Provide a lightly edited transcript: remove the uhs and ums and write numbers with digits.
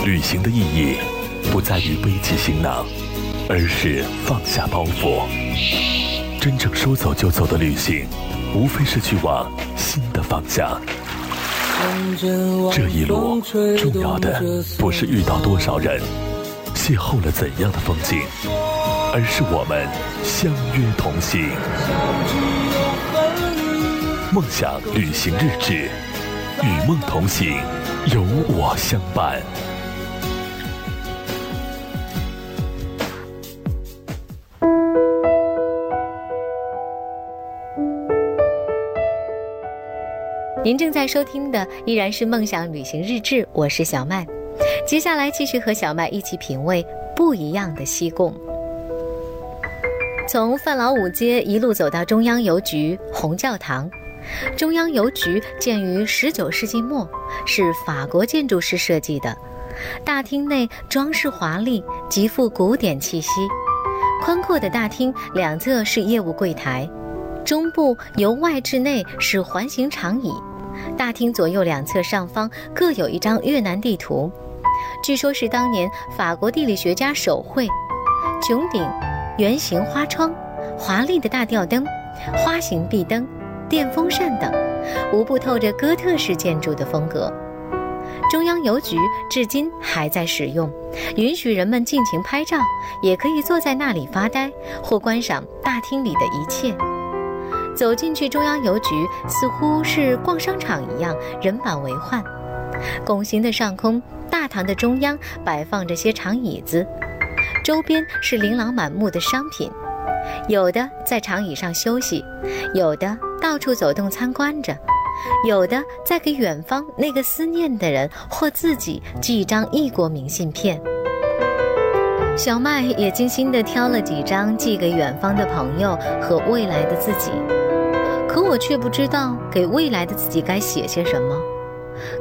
旅行的意义不在于背起行囊，而是放下包袱。真正说走就走的旅行，无非是去往新的方向。这一路重要的不是遇到多少人，邂逅了怎样的风景，而是我们相约同行。梦想旅行日志，与梦同行，有我相伴。 您正在收听的依然是梦想旅行日志，我是小麦。接下来继续和小麦一起品味不一样的西贡。从范老五街一路走到中央邮局红教堂。中央邮局建于19世纪末，是法国建筑师设计的。大厅内装饰华丽，极富古典气息。宽阔的大厅两侧是业务柜台，中部由外至内是环形长椅。大厅左右两侧上方各有一张越南地图，据说是当年法国地理学家手绘。穹顶、圆形花窗、华丽的大吊灯、花形壁灯、电风扇等，无不透着哥特式建筑的风格。中央邮局至今还在使用，允许人们尽情拍照，也可以坐在那里发呆或观赏大厅里的一切。走进去中央邮局，似乎是逛商场一样，人满为患。拱形的上空，大堂的中央摆放着些长椅子，周边是琳琅满目的商品，有的在长椅上休息，有的到处走动参观着，有的在给远方那个思念的人或自己寄一张异国明信片。小麦也精心地挑了几张寄给远方的朋友和未来的自己，可我却不知道给未来的自己该写些什么。